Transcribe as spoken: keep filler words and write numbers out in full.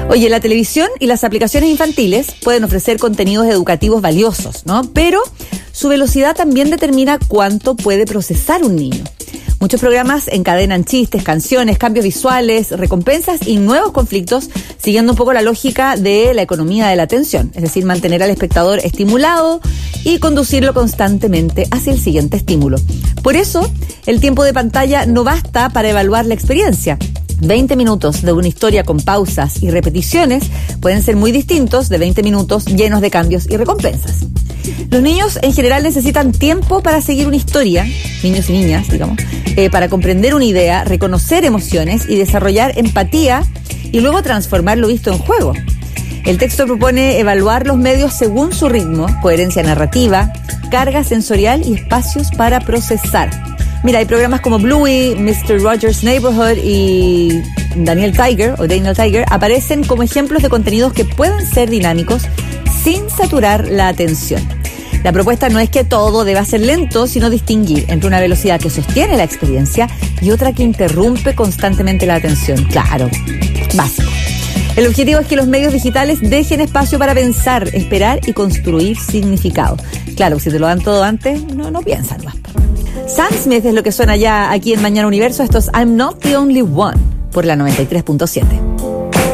Oye, la televisión y las aplicaciones infantiles pueden ofrecer contenidos educativos valiosos, ¿no? Pero su velocidad también determina cuánto puede procesar un niño. Muchos programas encadenan chistes, canciones, cambios visuales, recompensas y nuevos conflictos, siguiendo un poco la lógica de la economía de la atención, es decir, mantener al espectador estimulado y conducirlo constantemente hacia el siguiente estímulo. Por eso, el tiempo de pantalla no basta para evaluar la experiencia. veinte minutos de una historia con pausas y repeticiones pueden ser muy distintos de veinte minutos llenos de cambios y recompensas. Los niños en general necesitan tiempo para seguir una historia, niños y niñas, digamos, eh, para comprender una idea, reconocer emociones y desarrollar empatía y luego transformar lo visto en juego. El texto propone evaluar los medios según su ritmo, coherencia narrativa, carga sensorial y espacios para procesar. Mira, hay programas como Bluey, mister Rogers' Neighborhood y Daniel Tiger, o Daniel Tiger, aparecen como ejemplos de contenidos que pueden ser dinámicos sin saturar la atención. La propuesta no es que todo deba ser lento, sino distinguir entre una velocidad que sostiene la experiencia y otra que interrumpe constantemente la atención. Claro, básico. El objetivo es que los medios digitales dejen espacio para pensar, esperar y construir significado. Claro, si te lo dan todo antes, no, no piensan más. Sam Smith es lo que suena ya aquí en Mañana Universo. Esto es I'm Not the Only One por la noventa y tres punto siete.